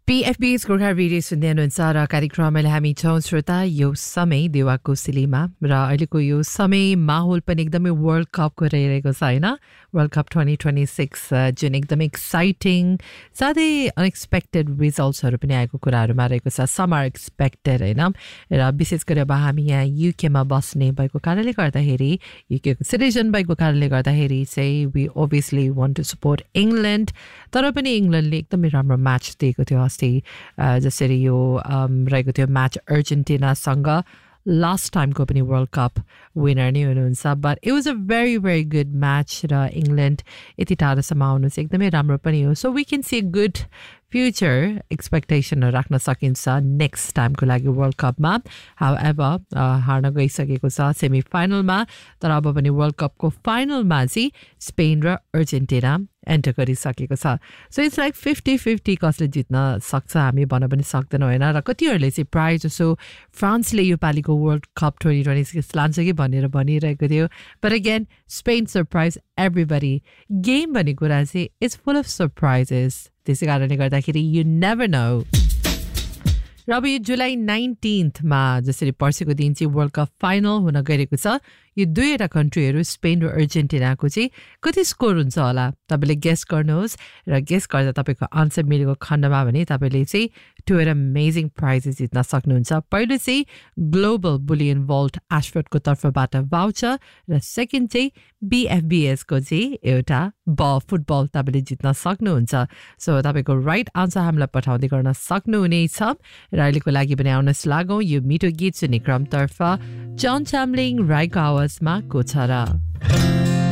PFB's Gorkha radio सुन्दै हुनुहुन्छ र कार्यक्रममा हामी छौँ श्रोता यो समय देवाको सिलीमा र अहिलेको यो समय माहौल पनि एकदमै वर्ल्ड कपको रहिरहेको छ होइन वर्ल्ड कप 2026 जुन एकदमै एक्साइटिङ साथै अनएक्सपेक्टेड रिजल्ट्सहरू पनि आएको कुराहरूमा रहेको छ सम आर एक्सपेक्टेड होइन र विशेष गरी अब हामी यहाँ युकेमा बस्ने भएको कारणले गर्दाखेरि युकेको सिटिजन भएको कारणले गर्दाखेरि चाहिँ we obviously want to support England तर पनि इङ्ल्यान्डले एकदमै राम्रो म्याच दिएको थियो जसरी यो रहेको थियो म्याच अर्जेन्टिनासँग लास्ट टाइमको पनि वर्ल्ड कप विनर नै हुनुहुन्छ but it was a very very good match र इङ्ल्यान्ड यति टाढोसम्म आउनु चाहिँ एकदमै राम्रो पनि हो so we can C good future एक्सपेक्टेसनहरू राख्न सकिन्छ नेक्स्ट टाइमको लागि वर्ल्ड कपमा हाउ एभर हार्न गइसकेको छ सेमी फाइनलमा तर अब पनि वर्ल्ड कपको फाइनलमा चाहिँ स्पेन र अर्जेन्टिना एन्टर गरिसकेको छ सो इट्स लाइक 50-50 कसले जित्न सक्छ हामी भन्न पनि सक्दैनौँ होइन र कतिहरूले चाहिँ प्रायः जसो फ्रान्सले यो पालिको वर्ल्ड कप 2026 लान्छ कि भनेर भनिरहेको थियो but again Spain surprise everybody game भन्ने कुरा चाहिँ इट्स फुल अफ सरप्राइजेस त्यसै कारणले गर्दाखेरि यु नेभर नो र अब यो जुलाई 19मा जसरी पर्सिको दिन चाहिँ वर्ल्ड कप फाइनल हुन गइरहेको छ यो दुईवटा कन्ट्रीहरू स्पेन र अर्जेन्टिनाको चाहिँ कति स्कोर हुन्छ होला तपाईँले गेस गर्नुहोस् र गेस गर्दा तपाईँको आन्सर मिलेको खण्डमा भने तपाईँले चाहिँ टु अमेजिङ प्राइजेस जित्न सक्नुहुन्छ पहिलो चाहिँ ग्लोबल बुलियन भोल्ट एशफोर्डको तर्फबाट भाउचर र सेकेन्ड चाहिँ BFBSको चाहिँ एउटा फुटबल तपाईँले जित्न सक्नुहुन्छ सो तपाईँको राइट आन्सर हामीलाई पठाउँदै गर्न सक्नुहुनेछ र अहिलेको लागि पनि आउनुहोस् लागौँ यो मिठो गीत सुन्ने क्रमतर्फ जन च्याम्लिङ राईको आवाजमा कोछरा